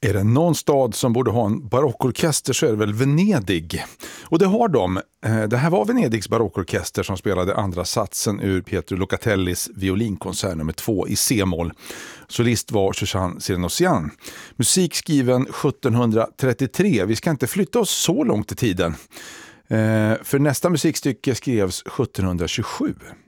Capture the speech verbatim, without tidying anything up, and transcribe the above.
Är det någon stad som borde ha en barockorkester så är det väl Venedig. Och det har de. Det här var Venedigs barockorkester som spelade andra satsen ur Pietro Locatellis violinkonsert nummer två i C-moll. Solist var Shoshana Sirenosian. Musik skriven sjuttonhundratrettiotre. Vi ska inte flytta oss så långt i tiden. För nästa musikstycke skrevs sjuttonhundratjugosju.